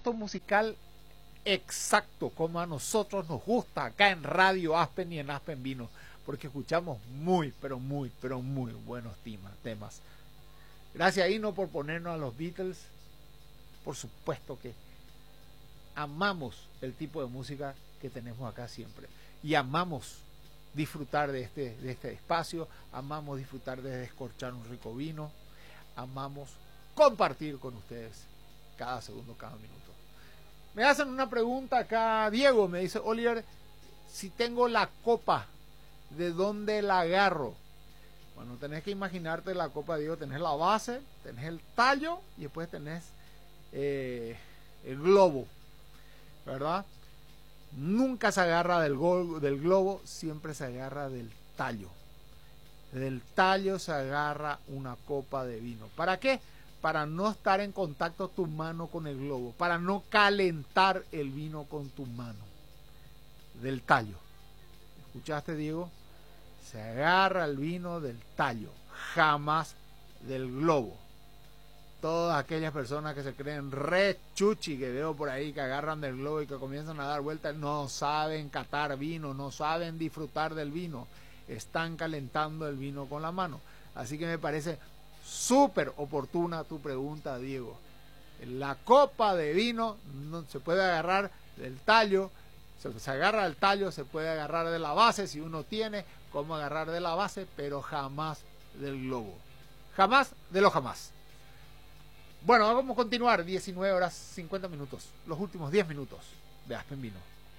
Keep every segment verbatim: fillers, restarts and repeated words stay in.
gusto musical exacto, como a nosotros nos gusta acá en Radio Aspen y en Aspen Vino, porque escuchamos muy, pero muy, pero muy buenos temas. temas. Gracias, Hino, por ponernos a los Beatles. Por supuesto que amamos el tipo de música que tenemos acá siempre. Y amamos disfrutar de este, de este espacio, amamos disfrutar de descorchar un rico vino, amamos compartir con ustedes cada segundo, cada minuto. Me hacen una pregunta acá, Diego, me dice, Oliver, si tengo la copa, ¿de dónde la agarro? Bueno, tenés que imaginarte la copa, Diego, tenés la base, tenés el tallo y después tenés eh, el globo, ¿verdad? Nunca se agarra del, gol, del globo, siempre se agarra del tallo. Del tallo se agarra una copa de vino. ¿Para qué? Para no estar en contacto tu mano con el globo, para no calentar el vino con tu mano. Del tallo. ¿Escuchaste, Diego? Se agarra el vino del tallo, jamás del globo. Todas aquellas personas que se creen re chuchi, que veo por ahí, que agarran del globo y que comienzan a dar vueltas, no saben catar vino, no saben disfrutar del vino, están calentando el vino con la mano. Así que me parece súper oportuna tu pregunta, Diego. La copa de vino no se puede agarrar del tallo, se, se agarra del tallo, se puede agarrar de la base si uno tiene cómo agarrar de la base, pero jamás del globo. Jamás de lo jamás. Bueno, vamos a continuar, diecinueve horas cincuenta minutos, los últimos diez minutos de Aspen Vino.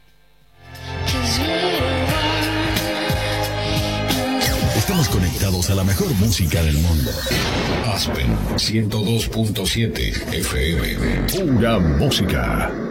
Estamos conectados a la mejor música del mundo. Aspen ciento dos punto siete F M. Pura música.